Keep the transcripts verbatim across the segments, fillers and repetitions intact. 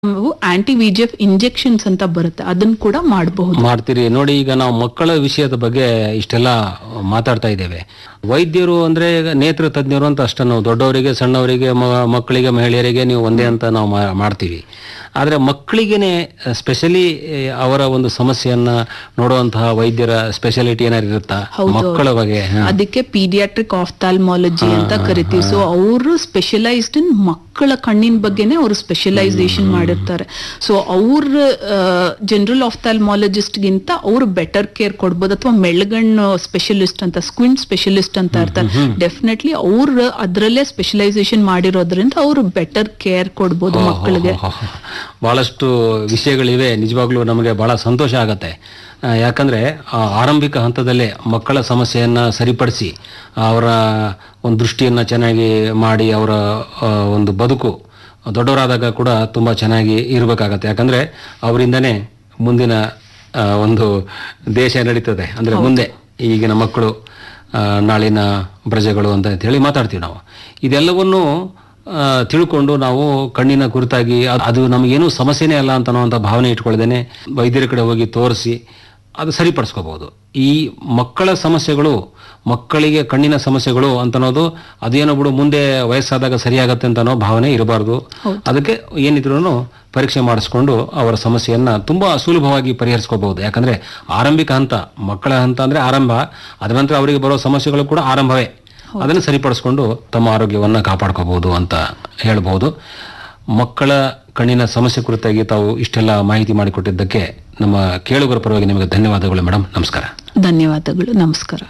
ನಾವು aunty ವಿಜಿಎಫ್ injections ಅಂತ ಬರುತ್ತೆ, ಅದನ್ನ ಕೂಡ ಮಾಡಬಹುದು. ಮಾಡ್ತೀರಿ ನೋಡಿ. ಈಗ ನಾವು ಮಕ್ಕಳ ವಿಷಯದ ಬಗ್ಗೆ ಇಷ್ಟೆಲ್ಲ ಮಾತಾಡ್ತಾ ಇದ್ದೇವೆ. ವೈದ್ಯರು ಅಂದ್ರೆ ಈಗ ನೇತ್ರ ತಜ್ಞರು ಅಂತ ಅಷ್ಟೇ, ನಾವು ದೊಡ್ಡವರಿಗೆ ಸಣ್ಣವರಿಗೆ ಮಕ್ಕಳಿಗೆ ಮಹಿಳೆಯರಿಗೆ ನೀವು ಒಂದೇ ಅಂತ ನಾವು ಮಾಡ್ತೀವಿ. ಆದ್ರೆ ಮಕ್ಕಳಿಗೆನೆ ಸ್ಪೆಷಲಿ ಅವರ ಒಂದು ಸಮಸ್ಯೆಯನ್ನ ನೋಡುವಂತಹ ವೈದ್ಯರ ಸ್ಪೆಷಾಲಿಟಿ ಏನಾರು ಇರುತ್ತಾ ಮಕ್ಕಳ ಬಗ್ಗೆ? ಅದಕ್ಕೆ ಪೀಡಿಯಾಟ್ರಿಕ್ ಆಫ್ಥಾಲ್ಮಾಲಜಿ ಅಂತ ಕರಿತೀವಿ. ಸೊ ಅವರು ಸ್ಪೆಷಲೈಸ್ಡ್ ಇನ್ ಮಕ್ಕಳ ಕಣ್ಣಿನ ಬಗ್ಗೆನೆ ಅವರು ಸ್ಪೆಷಲೈಸೇಷನ್ ಮಾಡಿರ್ತಾರೆ. ಸೊ ಅವ್ರ ಜನರಲ್ ಆಫ್ಥಾಲ್ಮಾಲಜಿಸ್ಟ್ ಗಿಂತ ಅವ್ರು ಬೆಟರ್ ಕೇರ್ ಕೊಡ್ಬೋದು. ಅಥವಾ ಮೆಳ್ಗಣ್ಣು ಸ್ಪೆಷಲಿಸ್ಟ್ ಅಂತ, ಸ್ಕ್ವಿಂಟ್ ಸ್ಪೆಷಲಿಸ್ಟ್ ಅಂತ ಇರ್ತಾರೆ, ಡೆಫಿನೆಟ್ಲಿ ಅವ್ರು ಅದ್ರಲ್ಲೇ ಸ್ಪೆಷಲೈಸೇಷನ್ ಮಾಡಿರೋದ್ರಿಂದ ಅವರು ಬೆಟರ್ ಕೇರ್ ಕೊಡ್ಬೋದು ಮಕ್ಕಳಿಗೆ. ಬಹಳಷ್ಟು ವಿಷಯಗಳಿವೆ, ನಿಜವಾಗ್ಲೂ ನಮಗೆ ಬಹಳ ಸಂತೋಷ ಆಗತ್ತೆ. ಯಾಕಂದ್ರೆ ಆರಂಭಿಕ ಹಂತದಲ್ಲೇ ಮಕ್ಕಳ ಸಮಸ್ಯೆಯನ್ನ ಸರಿಪಡಿಸಿ ಅವರ ಒಂದು ದೃಷ್ಟಿಯನ್ನ ಚೆನ್ನಾಗಿ ಮಾಡಿ ಅವರ ಒಂದು ಬದುಕು ದೊಡ್ಡವರಾದಾಗ ಕೂಡ ತುಂಬಾ ಚೆನ್ನಾಗಿ ಇರಬೇಕಾಗತ್ತೆ. ಯಾಕಂದ್ರೆ ಅವರಿಂದನೇ ಮುಂದಿನ ಒಂದು ದೇಶ ನಡೀತದೆ. ಅಂದ್ರೆ ಮುಂದೆ ಈಗಿನ ಮಕ್ಕಳು ನಾಳಿನ ಪ್ರಜೆಗಳು ಅಂತ ಹೇಳಿ ಮಾತಾಡ್ತೀವಿ ನಾವು. ಇದೆಲ್ಲವನ್ನು ತಿಳ್ಕೊಂಡು ನಾವು ಕಣ್ಣಿನ ಕುರಿತಾಗಿ ಅದು ನಮಗೇನು ಸಮಸ್ಯೆನೇ ಅಲ್ಲ ಅಂತ ಅನ್ನೋಂಥ ಭಾವನೆ ಇಟ್ಕೊಳ್ದೇನೆ ವೈದ್ಯರ ಕಡೆ ಹೋಗಿ ತೋರಿಸಿ ಅದು ಸರಿಪಡಿಸ್ಕೋಬಹುದು. ಈ ಮಕ್ಕಳ ಸಮಸ್ಯೆಗಳು, ಮಕ್ಕಳಿಗೆ ಕಣ್ಣಿನ ಸಮಸ್ಯೆಗಳು ಅಂತನೋದು ಅದೇನೋ ಬಿಡು ಮುಂದೆ ವಯಸ್ಸಾದಾಗ ಸರಿಯಾಗತ್ತೆ ಅಂತ ಅನ್ನೋ ಭಾವನೆ ಇರಬಾರ್ದು. ಅದಕ್ಕೆ ಏನಿದ್ರು ಪರೀಕ್ಷೆ ಮಾಡಿಸ್ಕೊಂಡು ಅವರ ಸಮಸ್ಯೆಯನ್ನ ತುಂಬಾ ಸುಲಭವಾಗಿ ಪರಿಹರಿಸ್ಕೋಬಹುದು. ಯಾಕಂದ್ರೆ ಆರಂಭಿಕ ಹಂತ, ಮಕ್ಕಳ ಹಂತ ಅಂದ್ರೆ ಆರಂಭ, ಅದ ನಂತರ ಅವರಿಗೆ ಬರೋ ಸಮಸ್ಯೆಗಳು ಕೂಡ ಆರಂಭವೇ. ಅದನ್ನು ಸರಿಪಡಿಸ್ಕೊಂಡು ತಮ್ಮ ಆರೋಗ್ಯವನ್ನ ಕಾಪಾಡ್ಕೋಬಹುದು ಅಂತ ಹೇಳ್ಬಹುದು. ಮಕ್ಕಳ ಕಣ್ಣಿನ ಸಮಸ್ಯೆ ಕುರಿತಾಗಿ ತಾವು ಇಷ್ಟೆಲ್ಲ ಮಾಹಿತಿ ಮಾಡಿಕೊಟ್ಟಿದ್ದಕ್ಕೆ ನಮ್ಮ ಕೇಳುಗರ ಪರವಾಗಿ ನಿಮಗೆ ಧನ್ಯವಾದಗಳು ಮೇಡಮ್. ನಮಸ್ಕಾರ. ಧನ್ಯವಾದಗಳು. ನಮಸ್ಕಾರ.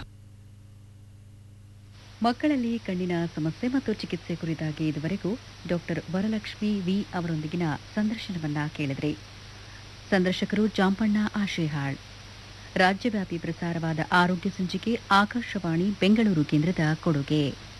ಮಕ್ಕಳಲ್ಲಿ ಕಣ್ಣಿನ ಸಮಸ್ಯೆ ಮತ್ತು ಚಿಕಿತ್ಸೆ ಕುರಿತಾಗಿ ಇದುವರೆಗೂ ಡಾಕ್ಟರ್ ವರಲಕ್ಷ್ಮಿ ವಿ ಅವರೊಂದಿಗಿನ ಸಂದರ್ಶನವನ್ನ ಕೇಳಿದ್ರಿ. ಸಂದರ್ಶಕರು ಜಾಂಪಣ್ಣ ಆಶೇಹಾಳ್. ರಾಜ್ಯವ್ಯಾಪಿ ಪ್ರಸಾರವಾದ ಆರೋಗ್ಯ ಸಂಚಿಕೆ ಆಕಾಶವಾಣಿ ಬೆಂಗಳೂರು ಕೇಂದ್ರದ ಕೊಡುಗೆ.